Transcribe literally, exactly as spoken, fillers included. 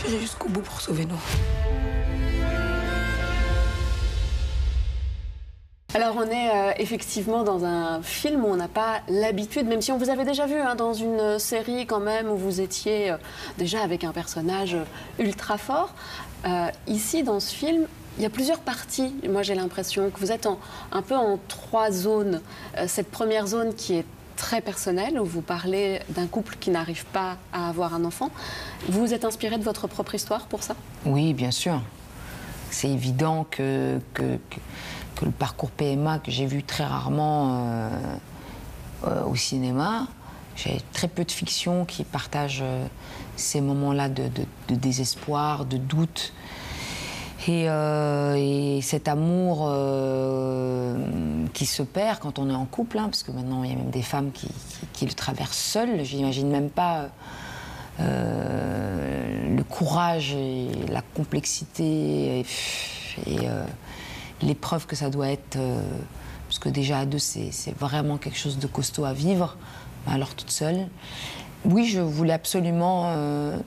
J'ai jusqu'au bout pour sauver Noah. Alors on est euh, effectivement dans un film où on n'a pas l'habitude, même si on vous avait déjà vu hein, dans une série quand même où vous étiez euh, déjà avec un personnage ultra fort. Euh, ici dans ce film, il y a plusieurs parties. Moi j'ai l'impression que vous êtes en, un peu en trois zones. Euh, cette première zone qui est très personnelle, où vous parlez d'un couple qui n'arrive pas à avoir un enfant. Vous vous êtes inspiré de votre propre histoire pour ça? Oui, bien sûr. C'est évident que, que, que, que le parcours P M A que j'ai vu très rarement euh, euh, au cinéma, j'ai très peu de fiction qui partagent euh, ces moments-là de, de, de désespoir, de doute. Et, euh, et cet amour euh, qui se perd quand on est en couple, hein, parce que maintenant il y a même des femmes qui, qui, qui le traversent seules. J'imagine même pas euh, le courage et la complexité et, et euh, l'épreuve que ça doit être. Euh, parce que déjà à deux, c'est vraiment quelque chose de costaud à vivre. Alors toute seule. Oui, je voulais absolument... Euh,